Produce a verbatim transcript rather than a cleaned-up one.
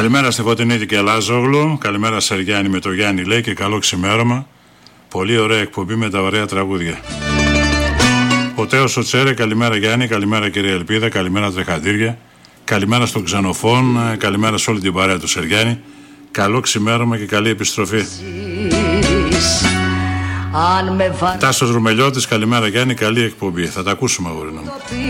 Καλημέρα στη Φωτεινή και Λάζογλου. Καλημέρα Σεργιάννη με το Γιάννη λέει και καλό ξημέρωμα. Πολύ ωραία εκπομπή με τα ωραία τραγούδια. Ο Τέος ο Τσέρε, καλημέρα Γιάννη, καλημέρα κυρία Ελπίδα, καλημέρα Τρεχαντήρια. Καλημέρα στον Ξενοφών, καλημέρα σε όλη την παρέα του Σεργιάννη. Καλό ξημέρωμα και καλή επιστροφή. Τάσος Ρουμελιώτης, καλημέρα Γιάννη, καλή εκπομπή. Θα τα ακούσουμε αγόρι μου.